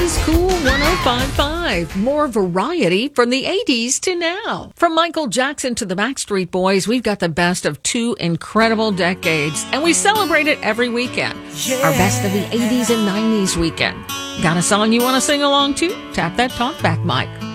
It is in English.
is Cool 105.5. More variety from the 80s to now. From Michael Jackson to the Backstreet Boys, we've got the best of two incredible decades, and we celebrate it every weekend. Our best of the 80s and 90s weekend. Got a song you want to sing along to? Tap that talkback mic.